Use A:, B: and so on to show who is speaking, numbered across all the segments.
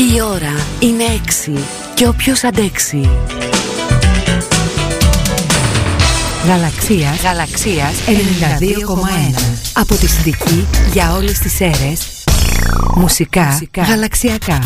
A: Η ώρα είναι 6 και όποιος αντέξει. Γαλαξίας 92,1. Από τη Σιδική για όλες τις αίρες. Μουσικά γαλαξιακά.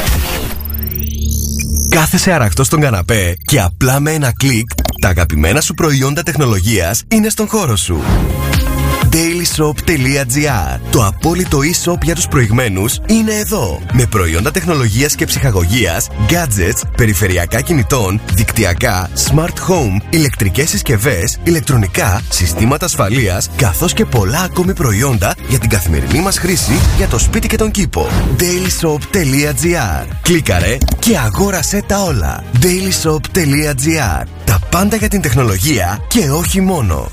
B: Κάθεσαι αραχτός στον καναπέ και απλά με ένα κλικ τα αγαπημένα σου προϊόντα τεχνολογίας είναι στον χώρο σου. dailyshop.gr. Το απόλυτο e-shop για τους προηγμένους είναι εδώ. Με προϊόντα τεχνολογίας και ψυχαγωγίας, gadgets, περιφερειακά κινητών, δικτυακά, smart home, ηλεκτρικές συσκευές, ηλεκτρονικά, συστήματα ασφαλείας, καθώς και πολλά ακόμη προϊόντα για την καθημερινή μας χρήση για το σπίτι και τον κήπο. dailyshop.gr. Κλίκαρε και αγόρασέ τα όλα. dailyshop.gr. Τα πάντα για την τεχνολογία και όχι μόνο.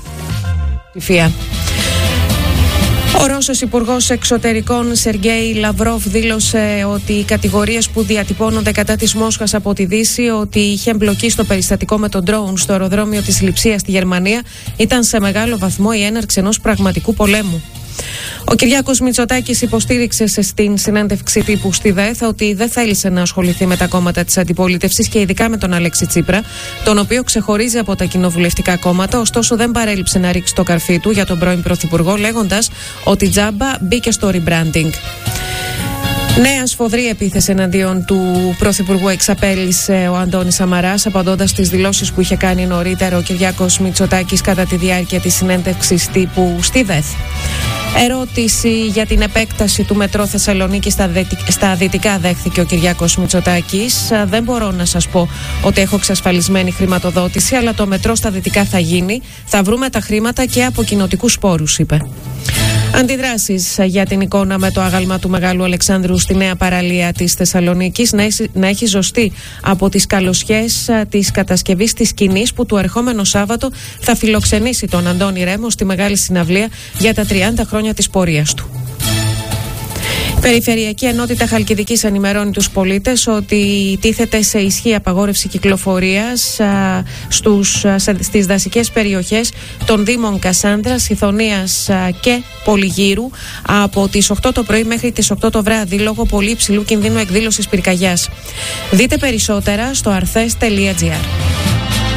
C: Ο Ρώσος Υπουργός Εξωτερικών Σεργέη Λαυρόβ δήλωσε ότι οι κατηγορίες που διατυπώνονται κατά της Μόσχας από τη Δύση ότι είχε εμπλοκή στο περιστατικό με τον ντρόουν στο αεροδρόμιο της Λειψίας στη Γερμανία ήταν σε μεγάλο βαθμό η έναρξη ενός πραγματικού πολέμου. Ο Κυριάκος Μητσοτάκης υποστήριξε στην συνέντευξη τύπου στη ΔΕΘ ότι δεν θέλησε να ασχοληθεί με τα κόμματα της αντιπολίτευσης και ειδικά με τον Αλέξη Τσίπρα, τον οποίο ξεχωρίζει από τα κοινοβουλευτικά κόμματα, ωστόσο δεν παρέλειψε να ρίξει το καρφί του για τον πρώην Πρωθυπουργό, λέγοντας ότι τζάμπα μπήκε στο rebranding. Νέα σφοδρή επίθεση εναντίον του Πρωθυπουργού εξαπέλυσε ο Αντώνης Σαμαράς, απαντώντας στις δηλώσεις που είχε κάνει νωρίτερα ο Κυριάκος Μητσοτάκης κατά τη διάρκεια της συνέντευξης τύπου στη ΔΕΘ. Ερώτηση για την επέκταση του μετρό Θεσσαλονίκη στα δυτικά δέχθηκε ο Κυριάκος Μητσοτάκης. Δεν μπορώ να σας πω ότι έχω εξασφαλισμένη χρηματοδότηση, αλλά το μετρό στα δυτικά θα γίνει. Θα βρούμε τα χρήματα και από κοινοτικούς πόρους, είπε. Αντιδράσεις για την εικόνα με το άγαλμα του Μεγάλου Αλεξάνδρου στη νέα παραλία της Θεσσαλονίκης να έχει ζωστεί από τις καλοσιές της κατασκευής της σκηνής που το ερχόμενο Σάββατο θα φιλοξενήσει τον Αντώνη Ρέμο στη μεγάλη συναυλία για τα 30 χρόνια της πορείας του. Η Περιφερειακή Ενότητα Χαλκιδικής ενημερώνει τους πολίτες ότι τίθεται σε ισχύ απαγόρευση κυκλοφορίας στις δασικές περιοχές των Δήμων Κασάνδρας, Ιθωνίας και Πολυγύρου από τις 8 το πρωί μέχρι τις 8 το βράδυ λόγω πολύ υψηλού κινδύνου εκδήλωσης πυρκαγιάς. Δείτε περισσότερα στο arthes.gr.